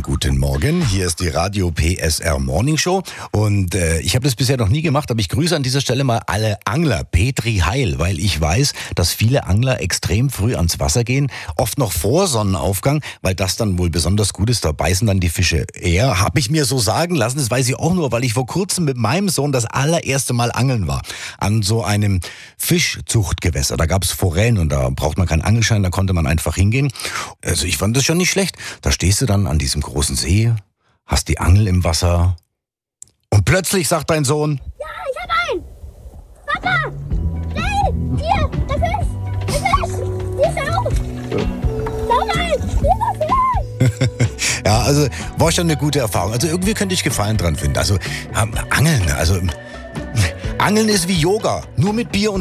guten Morgen. Hier ist die Radio PSR Morning Show und ich habe das bisher noch nie gemacht, aber ich grüße an dieser Stelle mal alle Angler, Petri Heil, weil ich weiß, dass viele Angler extrem früh ans Wasser gehen, oft noch vor Sonnenaufgang, weil das dann wohl besonders gut ist, da beißen dann die Fische eher. Habe ich mir so sagen lassen, das weiß ich auch nur, weil ich vor kurzem mit meinem Sohn das allererste Mal angeln war. An so einem Fischzuchtgewässer, da gab es Forellen und da braucht man keinen Angelschein, da konnte man einfach hingehen. Also ich fand das schon nicht schlecht. Da stehst du dann an diesem großen See, hast die Angel im Wasser und plötzlich sagt dein Sohn: Ja, ich hab einen! Papa! Schnell! Hier! Der Fisch! Der Fisch! Hier, schau! Schau mal! Dieser Fisch! Ja, also war schon eine gute Erfahrung. Also irgendwie könnte ich Gefallen dran finden. Also Angeln ist wie Yoga, nur mit Bier und